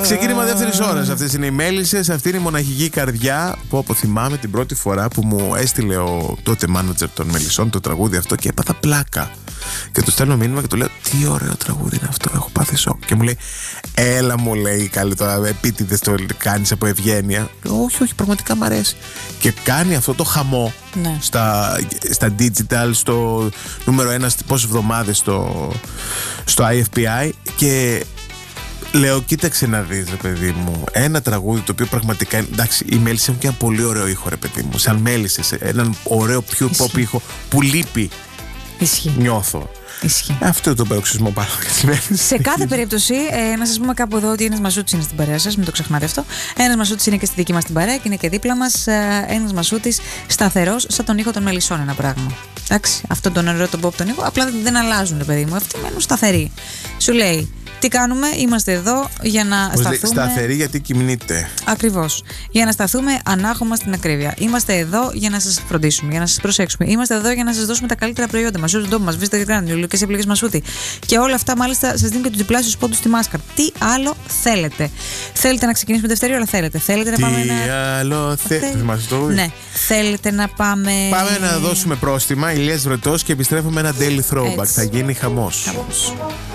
Ξεκίνημα δεύτερης ώρας. Αυτές είναι οι μέλισσες. Αυτή είναι η μοναχική καρδιά που θυμάμαι την πρώτη φορά που μου έστειλε ο τότε μάνατζερ των Μελισσών το τραγούδι αυτό και έπαθα πλάκα. Και του στέλνω μήνυμα και του λέω: τι ωραίο τραγούδι είναι αυτό, έχω πάθει σοκ. Και μου λέει: έλα, μου λέει, καλή τώρα, επίτηδες το κάνεις από ευγένεια. Όχι, όχι, πραγματικά μ' αρέσει. Και κάνει αυτό το χαμό στα digital, στο νούμερο 1 πόσες εβδομάδες στο IFPI. Και λέω: κοίταξε να δεις, ρε παιδί μου, ένα τραγούδι το οποίο πραγματικά. Εντάξει, οι μέλισσες έχουν και ένα πολύ ωραίο ήχο, ρε παιδί μου. Σαν μέλισσες, έναν ωραίο pure pop ήχο που λείπει. Ισχύει. Νιώθω. Ισχύει. Αυτό είναι το παροξισμό πάνω. Σε κάθε περίπτωση, να σας πούμε κάπου εδώ ότι ένας Μασούτης είναι στην παρέα σας, μην το ξεχνάτε αυτό. Ένας Μασούτης είναι και στη δική μας την παρέα και είναι και δίπλα μας. Ένας Μασούτης σταθερός, σαν τον ήχο των Μελισσών, ένα πράγμα. Εντάξει, αυτόν τον ωραίο τον pop τον ήχο, απλά δεν αλλάζουν, παιδί μου. Αυτοί μένουν σταθεροί. Σου λέει: τι κάνουμε, είμαστε εδώ για να σταθούμε. Σταθερή γιατί κυμνείτε. Ακριβώς. Για να σταθούμε ανάχωμα στην ακρίβεια. Είμαστε εδώ για να σας φροντίσουμε, για να σας προσέξουμε. Είμαστε εδώ για να σας δώσουμε τα καλύτερα προϊόντα. Μασούτη τον τόπο μας, βρίσκεται και κάνετε λογικές επιλογές Μασούτη. Και όλα αυτά μάλιστα σας δίνουν και τους διπλάσιους πόντους στη μάσκα. Τι άλλο θέλετε. Θέλετε να ξεκινήσουμε δεύτερη ώρα, θέλετε. Θέλετε να πάμε. Τι άλλο θέλετε. Ναι. Θέλετε να πάμε. Πάμε να δώσουμε πρόστιμα. Ηλίας Βρετός και επιστρέφουμε ένα daily throwback. Έτσι. Θα γίνει χαμός.